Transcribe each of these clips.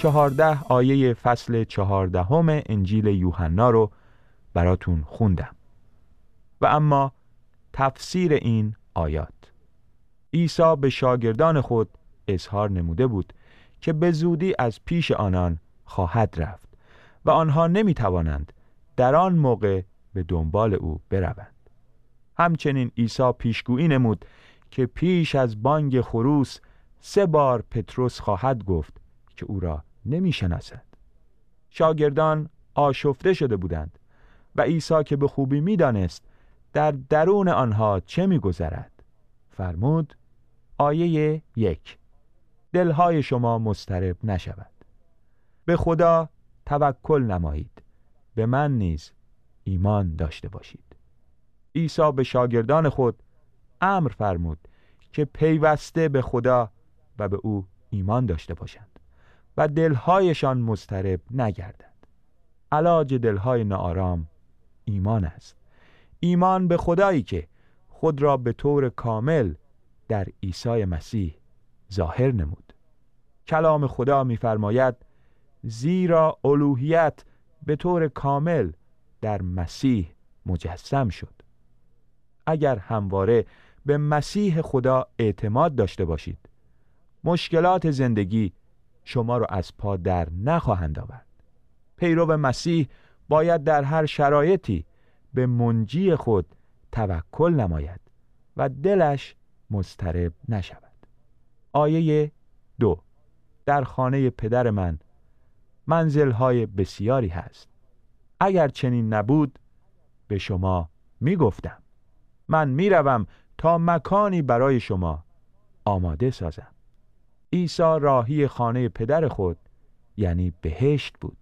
14 آیه فصل 14 انجیل یوحنا رو براتون خوندم. و اما تفسیر این آیات: عیسی به شاگردان خود اظهار نموده بود که به زودی از پیش آنان خواهد رفت و آنها نمی توانند در آن موقع به دنبال او بروند. همچنین عیسی پیشگویی نمود که پیش از بانگ خروس 3 بار پتروس خواهد گفت که او را نمی شناسد. شاگردان آشفته شده بودند و عیسی که به خوبی می دانست در درون آنها چه می گذرد فرمود: آیه 1: دلهای شما مضطرب نشود. به خدا توکل نمایید، به من نیز ایمان داشته باشید. عیسی به شاگردان خود امر فرمود که پیوسته به خدا و به او ایمان داشته باشند و دلهایشان مضطرب نگردد. علاج دلهای ناآرام ایمان است. ایمان به خدایی که خود را به طور کامل در عیسی مسیح ظاهر نمود. کلام خدا می‌فرماید: زیرا الوهیت به طور کامل در مسیح مجسم شد. اگر همواره به مسیح خدا اعتماد داشته باشید، مشکلات زندگی شما را از پا در نخواهند آورد. پیرو مسیح باید در هر شرایطی به منجی خود توکل نماید و دلش مضطرب نشود. آیه 2: در خانه پدر من منزل‌های بسیاری هست. اگر چنین نبود به شما می گفتم. من می روم تا مکانی برای شما آماده سازم. عیسی راهی خانه پدر خود یعنی بهشت بود.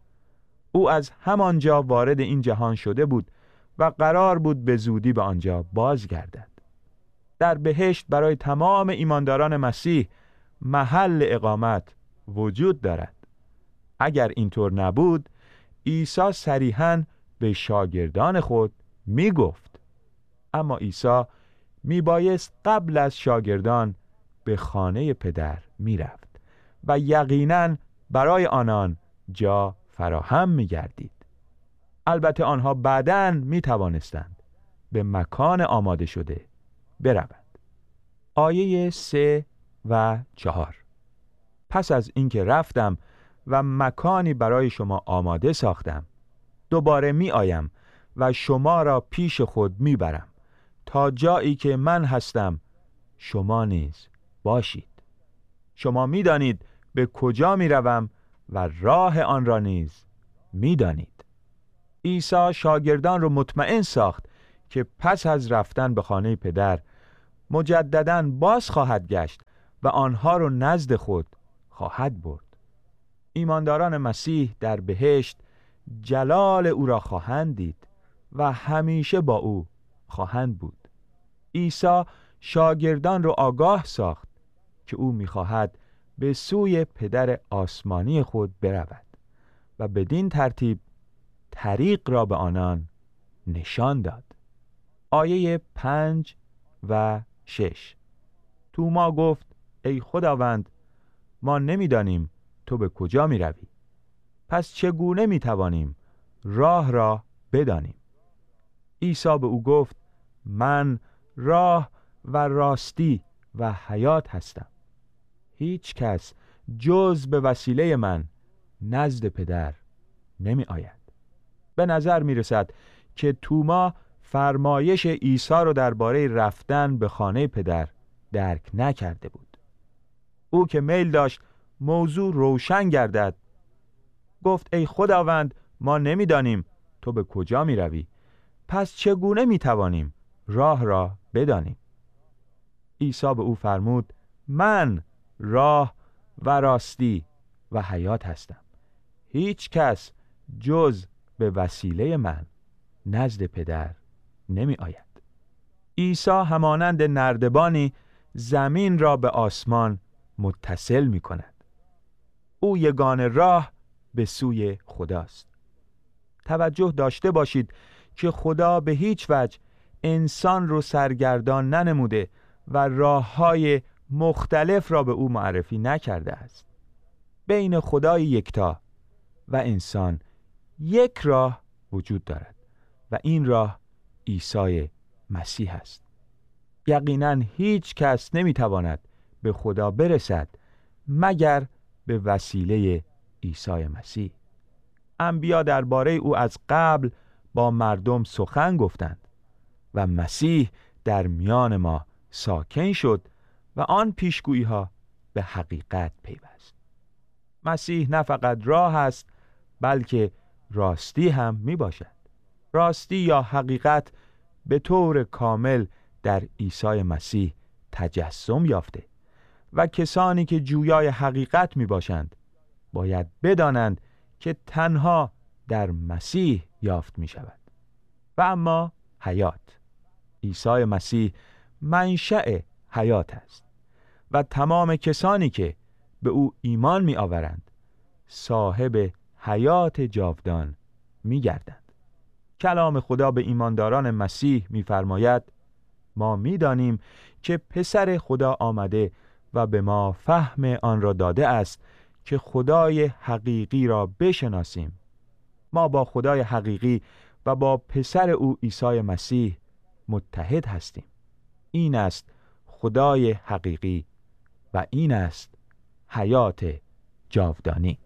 او از همانجا وارد این جهان شده بود و قرار بود به زودی به آنجا بازگردد. در بهشت برای تمام ایمانداران مسیح محل اقامت وجود دارد. اگر اینطور نبود، عیسی صریحاً به شاگردان خود می گفت. اما عیسی می بایست قبل از شاگردان به خانه پدر می رفت و یقیناً برای آنان جا فراهم می گردید. البته آنها بعداً می توانستند به مکان آماده شده بروند. آیه 3 و 4: پس از اینکه رفتم و مکانی برای شما آماده ساختم، دوباره می آیم و شما را پیش خود می برم تا جایی که من هستم شما نیز باشید. شما می دانید به کجا می روم و راه آن را نیز می دانید. عیسی شاگردان را مطمئن ساخت که پس از رفتن به خانه پدر مجدداً باز خواهد گشت و آنها را نزد خود خواهد برد. ایمانداران مسیح در بهشت جلال او را خواهند دید و همیشه با او خواهند بود. عیسی شاگردان را آگاه ساخت که او می‌خواهد به سوی پدر آسمانی خود برود و بدین ترتیب طریق را به آنان نشان داد. آیه 5 و 6: توما گفت: ای خداوند، ما نمی‌دانیم تو به کجا می روی. پس چگونه می توانیم راه را بدانیم؟ عیسی به او گفت: من راه و راستی و حیات هستم. هیچ کس جز به وسیله من نزد پدر نمی آید. به نظر می رسد که توما فرمایش عیسی را درباره رفتن به خانه پدر درک نکرده بود. او که میل داشت موضوع روشن گردد گفت: ای خداوند، ما نمیدانیم تو به کجا می روی. پس چگونه می توانیم راه را بدانیم؟ عیسی به او فرمود: من راه و راستی و حیات هستم. هیچ کس جز به وسیله من نزد پدر نمی آید. عیسی همانند نردبانی زمین را به آسمان متصل می کند. او یگانه راه به سوی خداست. توجه داشته باشید که خدا به هیچ وجه انسان رو سرگردان ننموده و راه‌های مختلف را به او معرفی نکرده است. بین خدای یکتا و انسان یک راه وجود دارد و این راه عیسی مسیح است. یقیناً هیچ کس نمیتواند به خدا برسد مگر به وسیله عیسی مسیح. انبیا درباره او از قبل با مردم سخن گفتند و مسیح در میان ما ساکن شد و آن پیشگویی ها به حقیقت پیوست. مسیح نه فقط راه است بلکه راستی هم می باشد. راستی یا حقیقت به طور کامل در عیسی مسیح تجسم یافته و کسانی که جویای حقیقت می باشند باید بدانند که تنها در مسیح یافت می شود. و اما حیات، عیسی مسیح منشأ حیات است و تمام کسانی که به او ایمان می آورند صاحب حیات جاودان می گردند. کلام خدا به ایمانداران مسیح می فرماید ما می دانیم که پسر خدا آمده و به ما فهم آن را داده است که خدای حقیقی را بشناسیم. ما با خدای حقیقی و با پسر او عیسی مسیح متحد هستیم. این است خدای حقیقی و این است حیات جاودانی.